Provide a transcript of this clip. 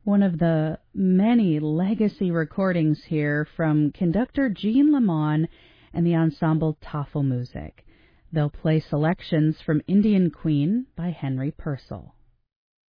one of the many legacy recordings here from conductor Jean Lamont and the ensemble Tafelmusik. They'll play selections from Indian Queen by Henry Purcell.